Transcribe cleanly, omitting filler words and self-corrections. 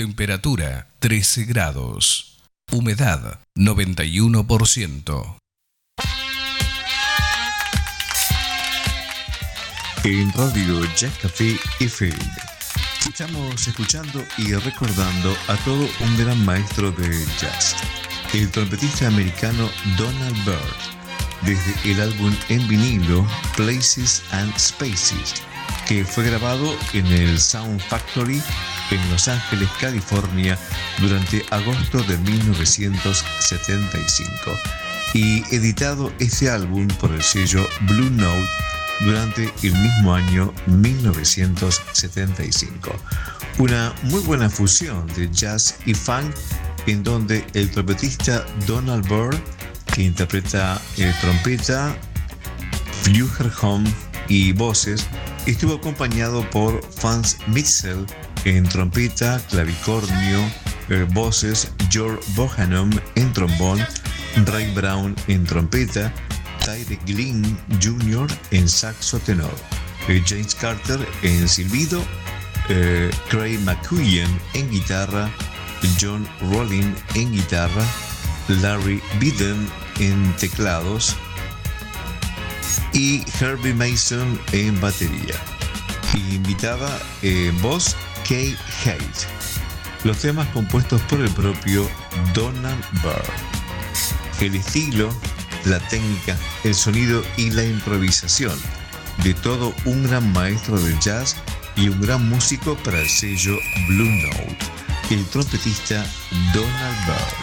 Temperatura 13 grados. Humedad 91%. En Radio Jazz Café FM estamos escuchando y recordando a todo un gran maestro de jazz, el trompetista americano Donald Byrd, desde el álbum en vinilo Places and Spaces, que fue grabado en el Sound Factory en Los Ángeles, California, durante agosto de 1975, y editado este álbum por el sello Blue Note durante el mismo año 1975. Una muy buena fusión de jazz y funk, en donde el trompetista Donald Byrd, que interpreta trompeta, flugelhorn y voces, estuvo acompañado por Franz Mitchell en trompeta, clavicornio, voces, George Bohannon en trombón, Ray Brown en trompeta, Tyree Glynn Jr. en saxo tenor, James Carter en silbido, Craig McQueen en guitarra, John Rollin en guitarra, Larry Biden en teclados y Herbie Mason en batería. Y invitada en voz Kay Hayes. Los temas compuestos por el propio Donald Byrd. El estilo, la técnica, el sonido y la improvisación de todo un gran maestro del jazz y un gran músico para el sello Blue Note, el trompetista Donald Byrd.